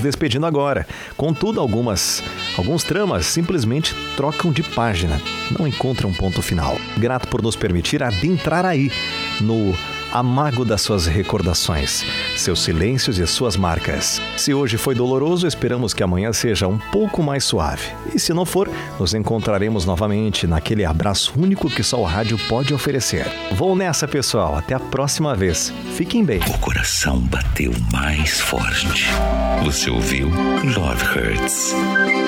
despedindo agora. Contudo, alguns tramas simplesmente trocam de página, não encontram um ponto final. Grato por nos permitir adentrar aí, no amago das suas recordações, seus silêncios e suas marcas. Se hoje foi doloroso, esperamos que amanhã seja um pouco mais suave. E se não for, nos encontraremos novamente naquele abraço único que só o rádio pode oferecer. Vou nessa, pessoal. Até a próxima vez. Fiquem bem. O coração bateu mais forte. Você ouviu Love Hurts.